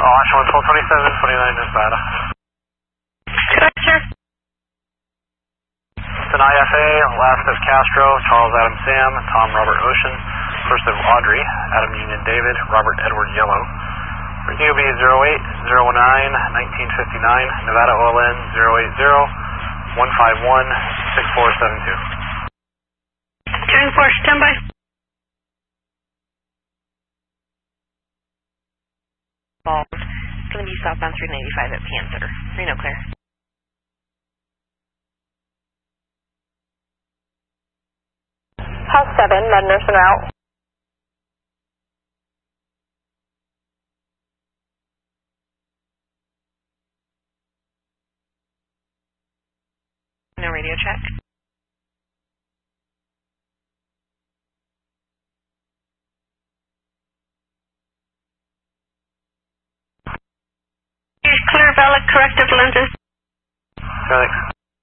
Oshawa 1227, 29 Nevada. Sure. Denai FA, last of Castro, Charles Adam Sam, Tom Robert Ocean, first of Audrey, Adam Union David, Robert Edward Yellow. Ranking will be 0809 1959, Nevada OLN 080 151 6472. 2-4, standby. It's going to be southbound 395 at Panther. Reno clear. House 7, med nurse en route. No radio check. Clear, valid, corrective lenses. Thanks.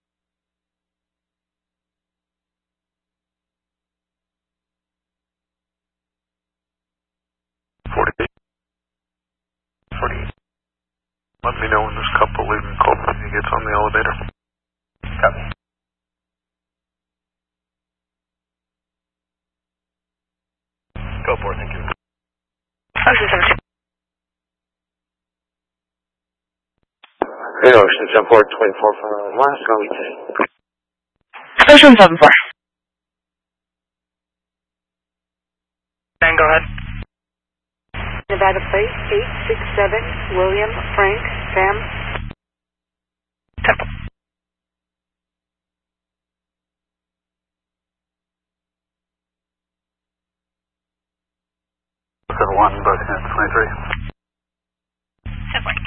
Let me know when this couple leaving Copeland he gets on the elevator. Copy. Go for it, thank you. Ocean 72. Hey, Ocean 74, 24 from Alaska, we take. Ocean 74. Dan, go ahead. Nevada plate 867, William Frank Sam. Temple. One, bus unit 23. Temple.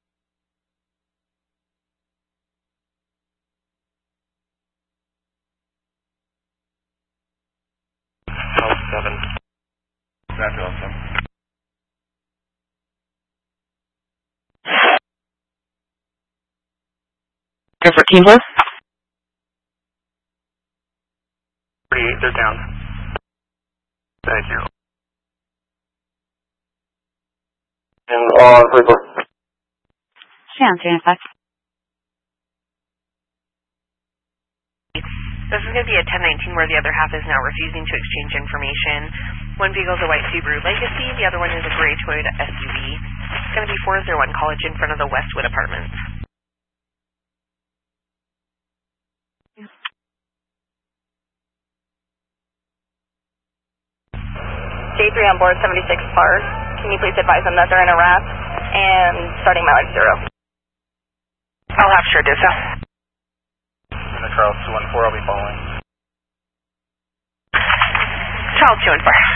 House 7. Exactly awesome. Go for Team Blue. 38, they're down. Thank you. And on 34. Sound 395. This is going to be a 1019 where the other half is now refusing to exchange information. One vehicle is a white Subaru Legacy, the other one is a gray Toyota SUV. It's going to be 401 College in front of the Westwood Apartments. J3 on board 76 Park. Can you please advise them that they're in a wrap and starting mileage 0? I'll have sure do so. Charles 214, I'll be following. Charles 214.